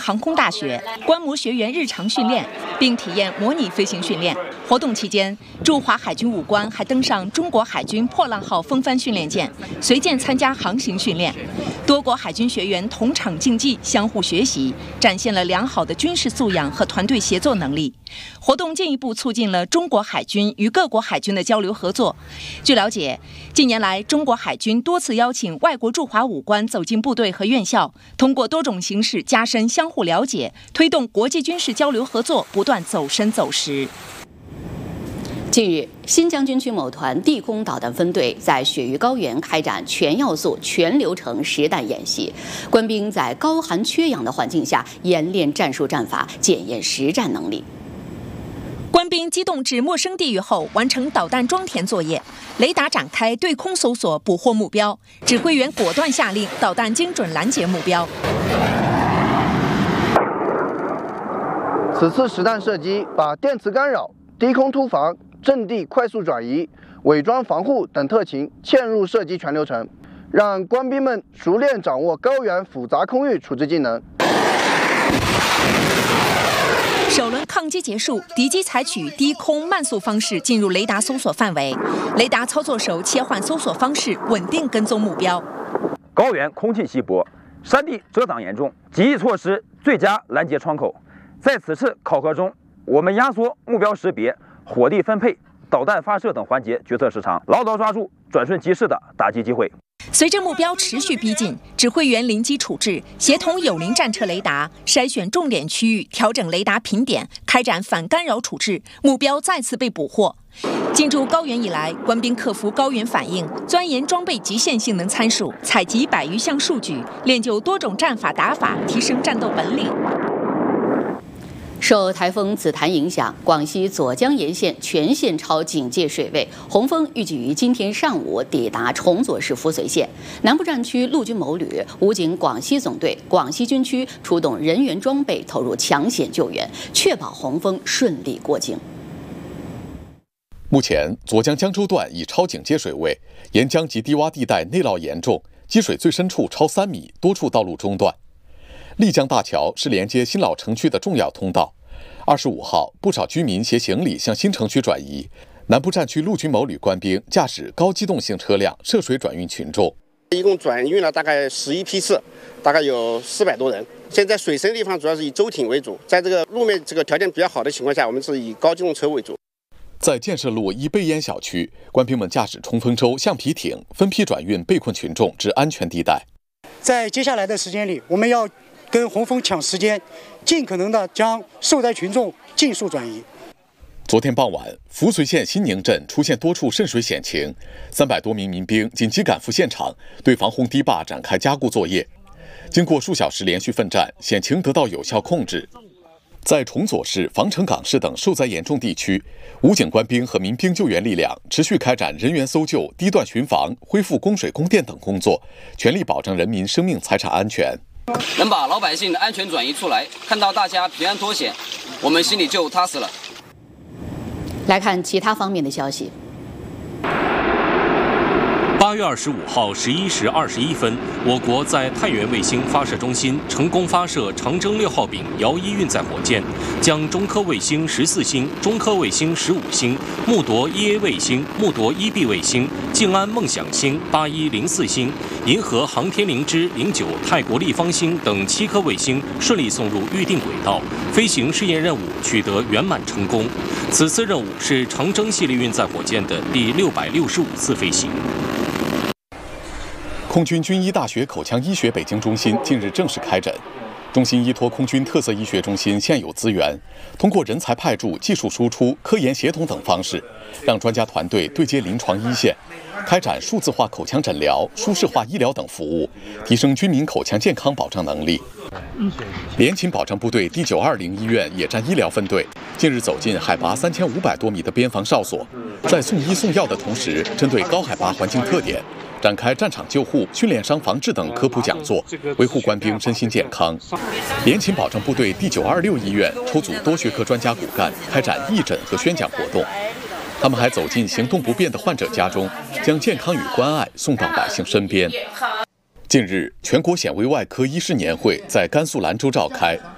航空大学，观摩学员日常训练，并体验模拟飞行训练。活动期间，驻华海军武官还登上中国海军破浪号风帆训练舰，随舰参加航行训练。多国海军学员同场竞技，相互学习，展现了良好的军事素养和团队协作能力。活动进一步促进了中国海军与各国海军的交流合作。据了解，近年来，中国海军多次邀请外国驻华武官走进部队和院校，通过多种形式加深相互了解，推动国际军事交流合作不断走深走实。 近日，新疆军区某团地空导弹分队在雪域高原开展全要素、全流程实弹演习，官兵在高寒缺氧的环境下演练战术战法，检验实战能力。 官兵机动至陌生地域后，完成导弹装填作业，雷达展开对空搜索，捕获目标。指挥员果断下令，导弹精准拦截目标。 此次实弹射击把电磁干扰、低空突防、阵地快速转移、伪装防护等特勤嵌入射击全流程，让官兵们熟练掌握高原复杂空域处置技能。 首轮抗击结束，敌机采取低空慢速方式进入雷达搜索范围，雷达操作手切换搜索方式，稳定跟踪目标。 高原空气稀薄，山地遮挡严重，极易错失最佳拦截窗口。在此次考核中，我们压缩目标识别、火力分配、导弹发射等环节决策时长，牢牢抓住转瞬即逝的打击机会。 随着目标持续逼近，指挥员临机处置，协同友邻战车雷达筛选重点区域，调整雷达频点，开展反干扰处置，目标再次被捕获。进驻高原以来，官兵克服高原反应，钻研装备极限性能参数，采集100余项数据，练就多种战法打法，提升战斗本领。 受台风紫檀影响，广西左江沿线全线超警戒水位，洪峰预计于今天上午抵达崇左市扶绥县。南部战区陆军某旅、武警广西总队、广西军区出动人员装备投入抢险救援，确保洪峰顺利过境。 目前，左江江州段已超警戒水位，沿江及低洼地带内涝严重，积水最深处超3米，多处道路中断。丽江大桥是连接新老城区的重要通道。25号，不少居民携行李向新城区转移。南部战区陆军某旅官兵驾驶高机动性车辆涉水转运群众， 一共转运了大概11批次，大概有400多人。现在水深地方主要是以舟艇为主，在这个路面这个条件比较好的情况下，我们是以高机动车为主。 在建设路一背烟小区，官兵们驾驶冲锋舟、橡皮艇分批转运被困群众至安全地带。 在接下来的时间里，我们要跟洪峰抢时间，尽可能的将受灾群众尽速转移。 昨天傍晚，扶绥县新宁镇出现多处渗水险情，300多名民兵紧急赶赴现场，对防洪堤坝展开加固作业。经过数小时连续奋战，险情得到有效控制。在崇左市、防城港市等受灾严重地区，武警官兵和民兵救援力量持续开展人员搜救、地段巡防、恢复供水供电等工作，全力保证人民生命财产安全。 能把老百姓的安全转移出来，看到大家平安脱险，我们心里就踏实了。 来看其他方面的消息。 8月25号11时21分，我国在太原卫星发射中心成功发射长征6号丙遥1运载火箭，将中科卫星14星、中科卫星15星、木铎 1A 卫星、木铎 1B 卫星、静安梦想星8104星、银河航天灵芝09泰国立方星等7颗卫星顺利送入预定轨道，飞行试验任务取得圆满成功。此次任务是长征系列运载火箭的第665次飞行。 空军军医大学口腔医学北京中心近日正式开诊。中心依托空军特色医学中心现有资源，通过人才派驻、技术输出、科研协同等方式，让专家团队对接临床一线，开展数字化口腔诊疗、舒适化医疗等服务，提升军民口腔健康保障能力。联勤保障部队第920医院野战医疗分队近日走进海拔3500多米的边防哨所，在送医送药的同时，针对高海拔环境特点，展开战场救护、训练伤防治等科普讲座，维护官兵身心健康。联勤保障部队第926医院抽组多学科专家骨干，开展义诊和宣讲活动。他们还走进行动不便的患者家中，将健康与关爱送到百姓身边。近日，全国显微外科医师年会在甘肃兰州召开，